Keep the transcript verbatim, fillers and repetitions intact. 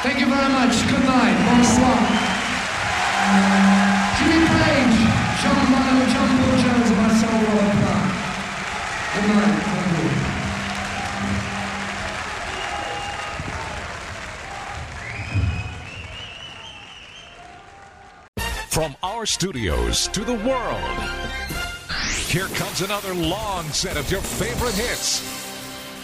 Thank you very much. Good night. Bonsoir. Jimmy Page, John Bonham, John Paul Jones, and myself, Robert Clark. Good night. Thank you. From our studios to the world, here comes another long set of your favorite hits.